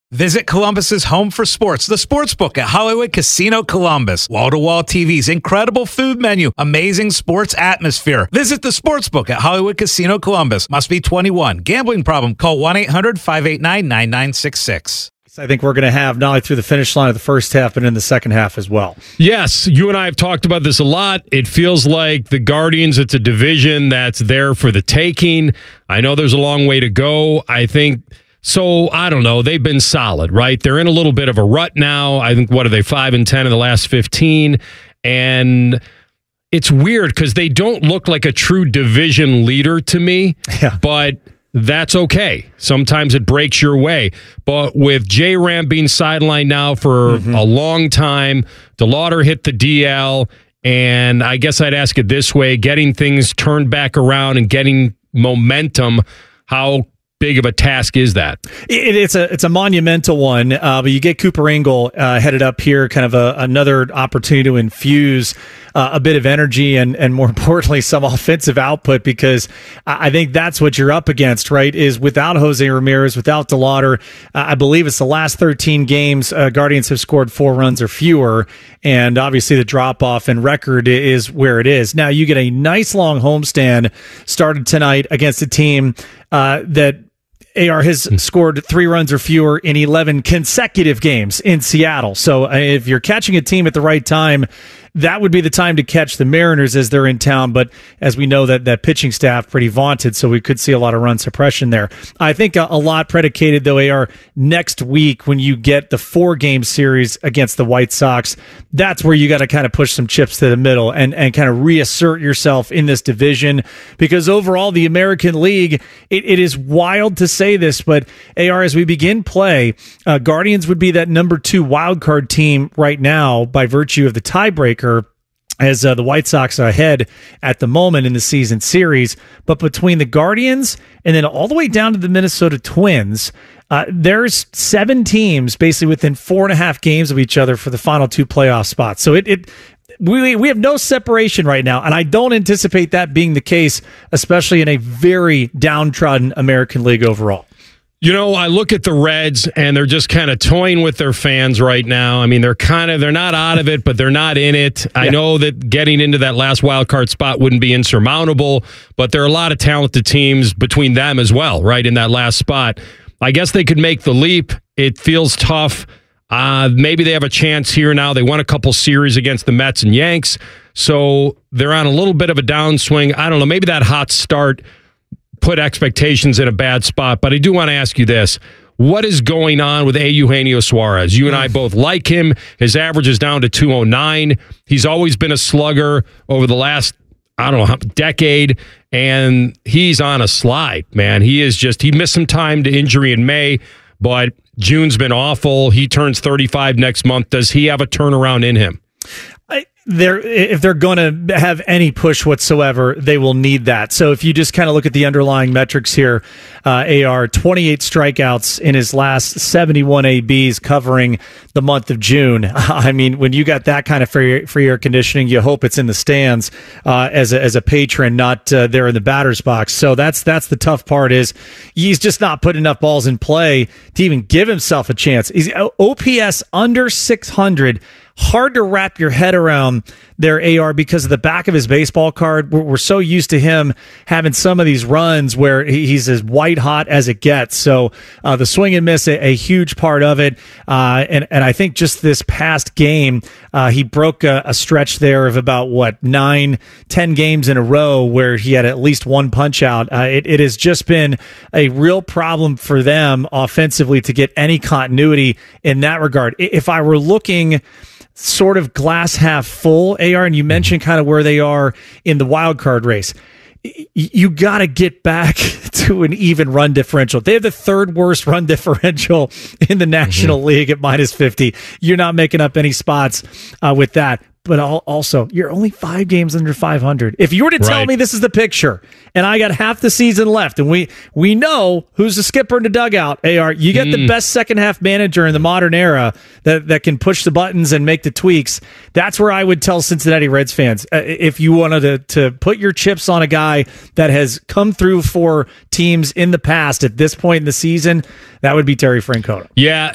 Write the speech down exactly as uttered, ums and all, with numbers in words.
Visit Columbus's home for sports, the Sportsbook at Hollywood Casino Columbus. Wall-to-wall T Vs, incredible food menu, amazing sports atmosphere. Visit the Sportsbook at Hollywood Casino Columbus. Must be twenty-one. Gambling problem? Call one eight hundred five eight nine nine nine six six. I think we're going to have not only through the finish line of the first half, but in the second half as well. Yes, you and I have talked about this a lot. It feels like the Guardians, it's a division that's there for the taking. I know there's a long way to go. I think... So, I don't know. They've been solid, right? They're in a little bit of a rut now. I think, what are they, five and ten in the last fifteen? And it's weird because they don't look like a true division leader to me, yeah. But that's okay. Sometimes it breaks your way. But with J-Ram being sidelined now for mm-hmm. a long time, DeLauder hit the D L, and I guess I'd ask it this way, getting things turned back around and getting momentum, how big of a task is that? It, it's a it's a monumental one, uh, but you get Cooper Engel uh, headed up here, kind of a, another opportunity to infuse uh, a bit of energy and, and more importantly, some offensive output, because I think that's what you're up against, right, is without Jose Ramirez, without DeLauder, uh, I believe it's the last thirteen games, uh, Guardians have scored four runs or fewer, and obviously the drop-off in record is where it is. Now, you get a nice long homestand started tonight against a team uh, that A R has scored three runs or fewer in eleven consecutive games in Seattle. So uh, if you're catching a team at the right time, that would be the time to catch the Mariners as they're in town. But as we know, that that pitching staff pretty vaunted, so we could see a lot of run suppression there. I think a, a lot predicated, though, A R, next week when you get the four-game series against the White Sox, that's where you got to kind of push some chips to the middle and, and kind of reassert yourself in this division. Because overall, the American League, it, it is wild to say this, but A R, as we begin play, uh, Guardians would be that number two wildcard team right now by virtue of the tiebreaker, as uh, the White Sox are ahead at the moment in the season series. But between the Guardians and then all the way down to the Minnesota Twins, uh, there's seven teams basically within four and a half games of each other for the final two playoff spots. So it, it we we have no separation right now, and I don't anticipate that being the case, especially in a very downtrodden American League overall. You know, I look at the Reds, and they're just kind of toying with their fans right now. I mean, they're kind of, they're not out of it, but they're not in it. Yeah. I know that getting into that last wild card spot wouldn't be insurmountable, but there are a lot of talented teams between them as well, right, in that last spot. I guess they could make the leap. It feels tough. Uh, maybe they have a chance here now. They won a couple series against the Mets and Yanks, so they're on a little bit of a downswing. I don't know, maybe that hot start put expectations in a bad spot, but I do want to ask you this. What is going on with Eugenio Suarez? You and I both like him. His average is down to two oh nine. He's always been a slugger over the last, I don't know, decade, and he's on a slide, man. He is just, he missed some time to injury in May, but June's been awful. He turns thirty-five next month. Does he have a turnaround in him? I, they're, if they're going to have any push whatsoever, they will need that. So if you just kind of look at the underlying metrics here, uh, A R, twenty-eight strikeouts in his last seventy-one A Bs covering the month of June. I mean, when you got that kind of free, free air conditioning, you hope it's in the stands uh, as, a, as a patron, not uh, there in the batter's box. So that's that's the tough part, is he's just not putting enough balls in play to even give himself a chance. He's O P S under six hundred. Hard to wrap your head around there, A R, because of the back of his baseball card. We're, we're so used to him having some of these runs where he, he's as white hot as it gets. So uh, the swing and miss, a, a huge part of it. Uh, and, and I think just this past game, uh, he broke a, a stretch there of about, what, nine, ten games in a row where he had at least one punch out. Uh, it, it has just been a real problem for them offensively to get any continuity in that regard. If I were looking sort of glass half full, A R, and you mentioned kind of where they are in the wild card race, you got to get back to an even run differential. They have the third worst run differential in the National mm-hmm. League at minus fifty. You're not making up any spots uh, with that. But also, you're only five games under five hundred. If you were to tell right. me this is the picture, and I got half the season left, and we we know who's the skipper in the dugout, A R, you get mm. the best second-half manager in the modern era that, that can push the buttons and make the tweaks. That's where I would tell Cincinnati Reds fans, uh, if you wanted to, to put your chips on a guy that has come through for teams in the past at this point in the season, that would be Terry Francona. Yeah,